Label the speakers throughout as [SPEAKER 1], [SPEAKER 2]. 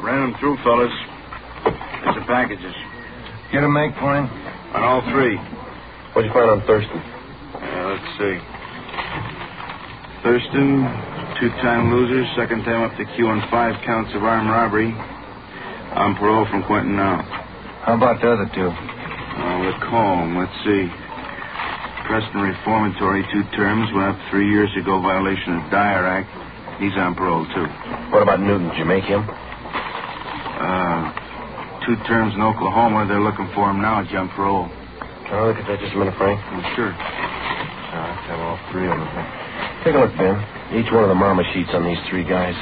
[SPEAKER 1] Ran them through, fellas. Here's the packages.
[SPEAKER 2] Get a make for him?
[SPEAKER 1] On all three.
[SPEAKER 3] What'd you find on Thurston?
[SPEAKER 1] Let's see. Thurston, two-time loser, second time up the queue on 5 counts of armed robbery. On parole from Quentin now.
[SPEAKER 2] How about the other two?
[SPEAKER 1] Lacombe, let's see. Preston Reformatory, 2 terms, went up 3 years ago, violation of Dyer Act. He's on parole, too.
[SPEAKER 3] What about Newton? Did you make him?
[SPEAKER 1] 2 terms in Oklahoma. They're looking for him now. He's on parole.
[SPEAKER 3] Can I look at that just a minute, Frank?
[SPEAKER 1] Sure.
[SPEAKER 3] Let's have all 3 of them. Take a look, Ben. Each one of the mama sheets on these 3 guys.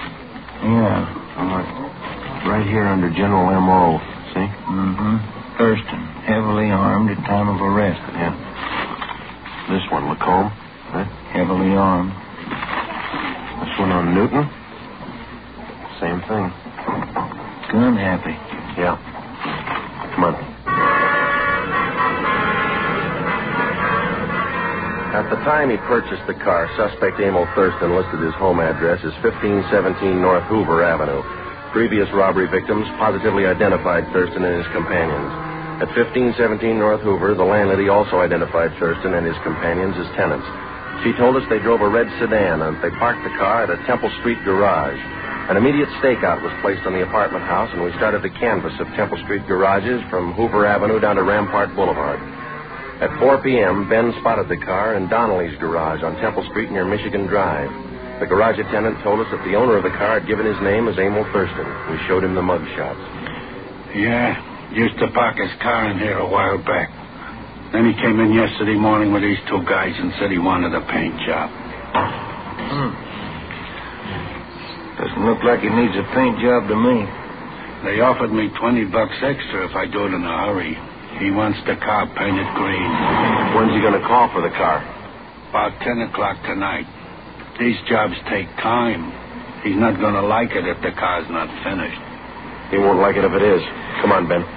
[SPEAKER 2] Yeah.
[SPEAKER 3] Right here under General M.O. See?
[SPEAKER 2] Mm-hmm. Thurston, heavily armed at time of arrest.
[SPEAKER 3] Yeah. This one, Lacombe. Huh?
[SPEAKER 2] Heavily armed.
[SPEAKER 3] This one on Newton. Same thing.
[SPEAKER 2] Gun happy.
[SPEAKER 3] Yeah. Come on. At the time he purchased the car, suspect Emil Thurston listed his home address as 1517 North Hoover Avenue. Previous robbery victims positively identified Thurston and his companions. At 1517 North Hoover, the landlady also identified Thurston and his companions as tenants. She told us they drove a red sedan and they parked the car at a Temple Street garage. An immediate stakeout was placed on the apartment house, and we started the canvass of Temple Street garages from Hoover Avenue down to Rampart Boulevard. At 4 p.m., Ben spotted the car in Donnelly's garage on Temple Street near Michigan Drive. The garage attendant told us that the owner of the car had given his name as Emil Thurston. We showed him the mug shots.
[SPEAKER 4] Yeah, used to park his car in here a while back. Then he came in yesterday morning with these 2 guys and said he wanted a paint job.
[SPEAKER 2] Doesn't look like he needs a paint job to me.
[SPEAKER 4] They offered me $20 extra if I do it in a hurry. He wants the car painted green.
[SPEAKER 3] When's he going to call for the car?
[SPEAKER 4] About 10 o'clock tonight. These jobs take time. He's not going to like it if the car's not finished.
[SPEAKER 3] He won't like it if it is. Come on, Ben.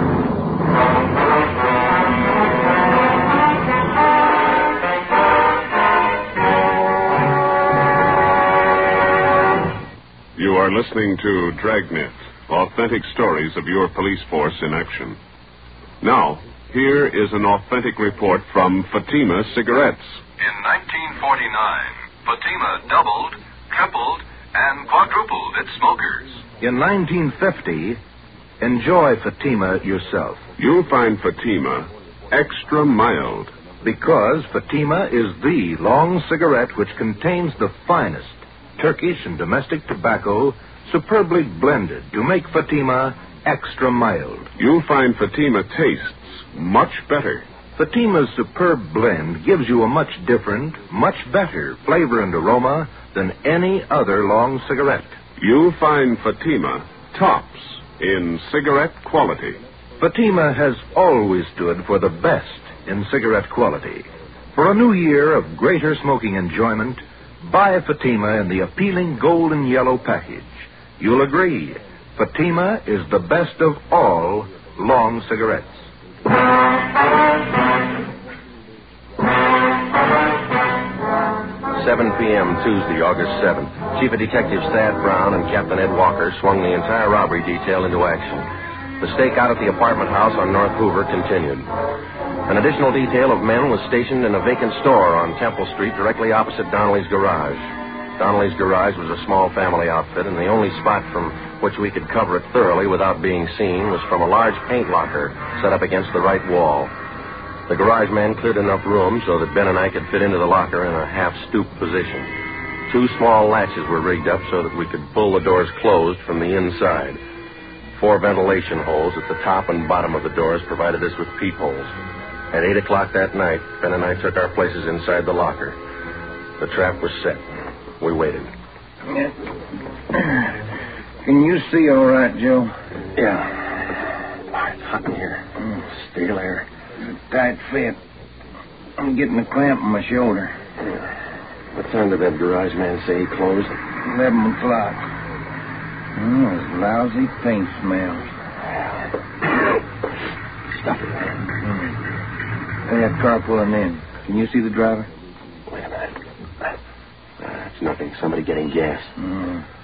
[SPEAKER 5] You are listening to Dragnet, authentic stories of your police force in action. Now, here is an authentic report from Fatima Cigarettes.
[SPEAKER 6] In 1949, Fatima doubled, tripled, and quadrupled its smokers.
[SPEAKER 7] In 1950, enjoy Fatima yourself.
[SPEAKER 5] You'll find Fatima extra mild.
[SPEAKER 7] Because Fatima is the long cigarette which contains the finest Turkish and domestic tobacco superbly blended to make Fatima extra mild.
[SPEAKER 5] You'll find Fatima tastes much better.
[SPEAKER 7] Fatima's superb blend gives you a much different, much better flavor and aroma than any other long cigarette.
[SPEAKER 5] You'll find Fatima tops in cigarette quality.
[SPEAKER 7] Fatima has always stood for the best in cigarette quality. For a new year of greater smoking enjoyment, buy Fatima in the appealing golden yellow package. You'll agree, Fatima is the best of all long cigarettes.
[SPEAKER 3] 7 p.m. Tuesday, August 7th. Chief of Detectives Thad Brown and Captain Ed Walker swung the entire robbery detail into action. The stakeout at the apartment house on North Hoover continued. An additional detail of men was stationed in a vacant store on Temple Street directly opposite Donnelly's garage. Donnelly's garage was a small family outfit, and the only spot from which we could cover it thoroughly without being seen was from a large paint locker set up against the right wall. The garage man cleared enough room so that Ben and I could fit into the locker in a half-stoop position. 2 small latches were rigged up so that we could pull the doors closed from the inside. 4 ventilation holes at the top and bottom of the doors provided us with peepholes. At 8 o'clock that night, Ben and I took our places inside the locker. The trap was set. We waited.
[SPEAKER 2] Can you see all right, Joe?
[SPEAKER 3] Yeah. It's hot in here. Stale air.
[SPEAKER 2] Tight fit. I'm getting a clamp in my shoulder.
[SPEAKER 3] What time did that garage man say he closed?
[SPEAKER 2] 11 o'clock. It's lousy paint smell.
[SPEAKER 3] Stop it.
[SPEAKER 2] Hey, that car pulling in. Can you see the driver?
[SPEAKER 3] Wait a minute. It's nothing. Somebody getting gas.